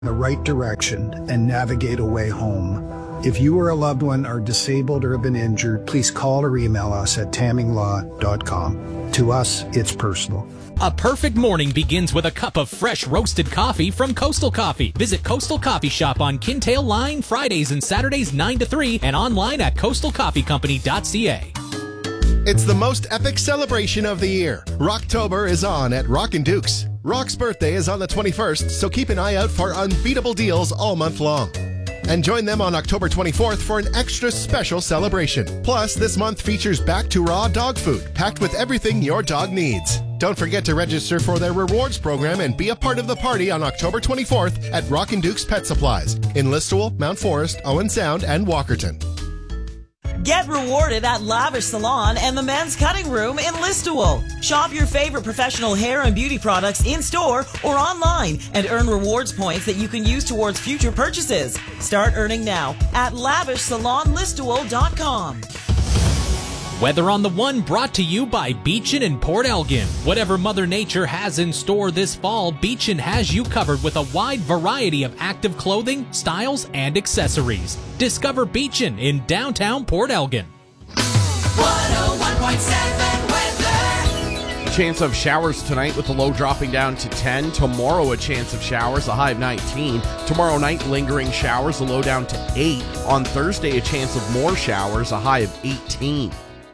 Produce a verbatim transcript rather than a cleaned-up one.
the right direction and navigate a way home. If you or a loved one are disabled or have been injured, please call or email us at tamming law dot com. To us, it's personal. A perfect morning begins with a cup of fresh roasted coffee from Coastal Coffee. Visit Coastal Coffee Shop on Kintail Line Fridays and Saturdays nine to three and online at coastal coffee company dot c a. It's the most epic celebration of the year. Rocktober is on at Rockin' Dukes. Rock's birthday is on the twenty-first, so keep an eye out for unbeatable deals all month long. And join them on October twenty-fourth for an extra special celebration. Plus, this month features Back to Raw dog food, packed with everything your dog needs. Don't forget to register for their rewards program and be a part of the party on October twenty-fourth at Rockin' Dukes Pet Supplies in Listowel, Mount Forest, Owen Sound, and Walkerton. Get rewarded at Lavish Salon and the Men's Cutting Room in Listowel. Shop your favorite professional hair and beauty products in-store or online and earn rewards points that you can use towards future purchases. Start earning now at lavish salon listowel dot com. Weather on the One brought to you by Beechin and Port Elgin. Whatever Mother Nature has in store this fall, Beechin has you covered with a wide variety of active clothing, styles, and accessories. Discover Beechin in downtown Port Elgin. one oh one point seven weather. Chance of showers tonight with the low dropping down to ten. Tomorrow a chance of showers, a high of nineteen. Tomorrow night lingering showers, a low down to eight. On Thursday a chance of more showers, a high of eighteen.